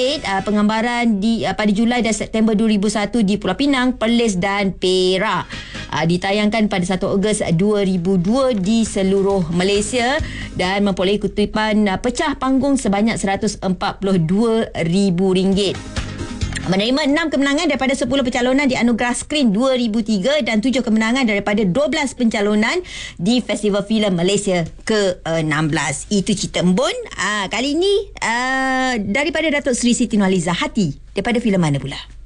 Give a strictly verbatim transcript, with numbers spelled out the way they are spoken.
Uh, penggambaran di uh, pada Julai dan September dua ribu satu di Pulau Pinang, Perlis dan Perak. Uh, ditayangkan pada satu Ogos dua ribu dua di seluruh Malaysia dan memperolehi kutipan uh, pecah panggung sebanyak seratus empat puluh dua ribu ringgit. Menerima enam kemenangan daripada sepuluh pencalonan di Anugerah Skrin dua ribu tiga dan tujuh kemenangan daripada dua belas pencalonan di Festival Filem Malaysia ke enam belas. Itu cerita Embun. Uh, kali ini uh, daripada Datuk Seri Siti Nurhaliza. Hati daripada filem mana pula?